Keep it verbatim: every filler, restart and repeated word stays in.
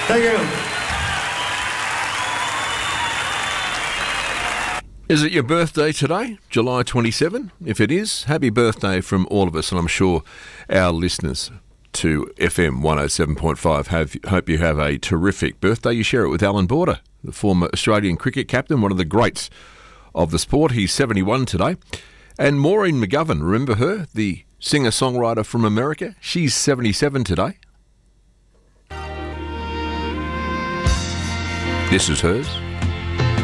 Thank you. Is it your birthday today, July twenty-seventh? If it is, happy birthday from all of us, and I'm sure our listeners to F M one oh seven point five have, hope you have a terrific birthday. You share it with Alan Border, the former Australian cricket captain, one of the greats of the sport. He's seventy-one today. And Maureen McGovern, remember her, the singer-songwriter from America? She's seventy-seven today. This is hers.